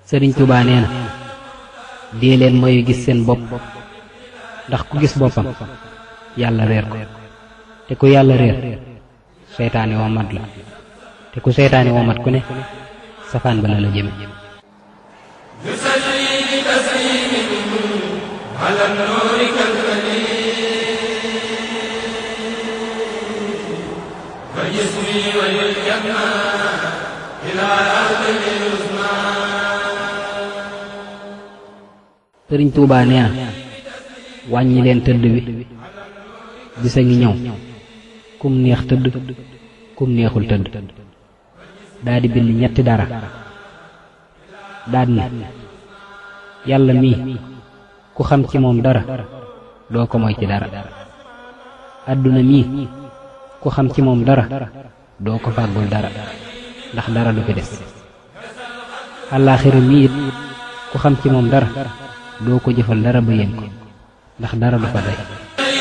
Sëriñ Tuubaa nee na dee leen mooy gis seen bopp ndax ku gis boppam yàlla réer ko te ku yàlla réer seytaane womat la te ku seytaane womat ku ne safaan ba la la jëme Sëriñ Tuubaa nee na wàññi leen tëdd wi bisa ngi ñëw kum neex tëdd kum neexul tëdd daa di bind ñetti dara daad ne yàlla mii ku xam ci moom dara doo ko moy ci dara àdduna mii ku xam ci moom dara doo ko fàggul dara ndax dara du fi des àllaaxira mii it ku xam ci moom dara doo ko jëfal dara ba yéen ko ndax dara du fa day